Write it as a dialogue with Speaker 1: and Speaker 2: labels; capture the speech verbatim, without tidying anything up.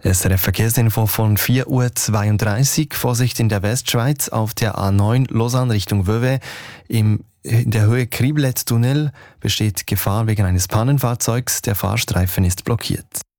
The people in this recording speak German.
Speaker 1: S R F-Verkehrsinfo von vier Uhr zweiunddreißig. Vorsicht in der Westschweiz auf der A neun Lausanne Richtung Vevey. Im, in der Höhe Kriblet-Tunnel besteht Gefahr wegen eines Pannenfahrzeugs. Der Fahrstreifen ist blockiert.